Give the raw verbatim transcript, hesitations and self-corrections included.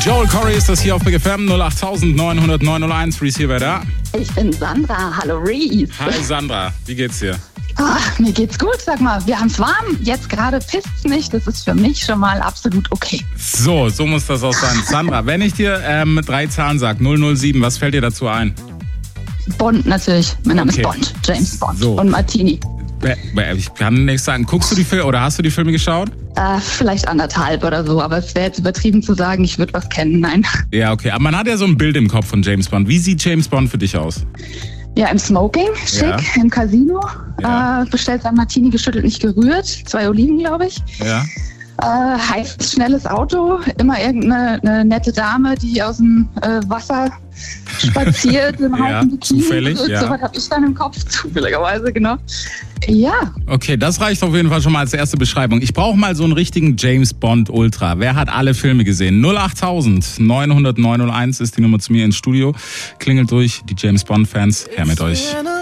Joel Corey ist das hier auf Big F M null acht neun null null neun null eins. Reese hier, wer da? Ich bin Sandra. Hallo Reese. Hi Sandra, wie geht's dir? Ach, mir geht's gut, sag mal. Wir haben's warm. Jetzt gerade pisst's nicht. Das ist für mich schon mal absolut okay. So, so muss das auch sein. Sandra, wenn ich dir ähm, drei Zahlen sag, null null sieben, was fällt dir dazu ein? Bond natürlich. Mein Name Okay. ist Bond. James Bond. So. Und Martini. Ich kann nichts sagen. Guckst du die Filme oder hast du die Filme geschaut? Äh, vielleicht anderthalb oder so. Aber es wäre jetzt übertrieben zu sagen, ich würde was kennen. Nein. Ja, okay. Aber man hat ja so ein Bild im Kopf von James Bond. Wie sieht James Bond für dich aus? Ja, im Smoking, schick, Ja. im Casino. Ja. Äh, bestellt sein Martini geschüttelt, nicht gerührt. Zwei Oliven, glaube ich. Ja. Äh, heißes, schnelles Auto, immer irgendeine eine nette Dame, die aus dem äh, Wasser spaziert im Ja, heißen Bikini. zufällig, So, ja. so was habe ich dann im Kopf, zufälligerweise, genau. Ja, Okay, das reicht auf jeden Fall schon mal als erste Beschreibung. Ich brauche mal so einen richtigen James Bond Ultra. Wer hat alle Filme gesehen? null acht neun null null neun null eins ist die Nummer zu mir ins Studio. Klingelt durch, die James Bond Fans, her mit euch.